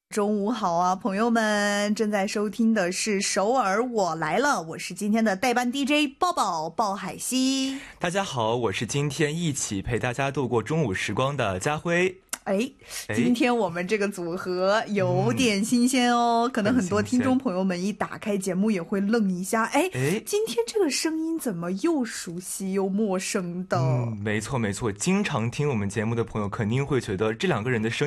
中午好啊，朋友们，正在收听的是首尔我来了，我是今天的代班 DJ 抱抱鲍海西。 大家好，我是今天一起陪大家度过中午时光的家辉。 今天我们这个组合有点新鲜哦，可能很多听众朋友们一打开节目也会愣一下，今天这个声音怎么又熟悉又陌生的？ 没错，经常听我们节目的朋友肯定会觉得这两个人的声音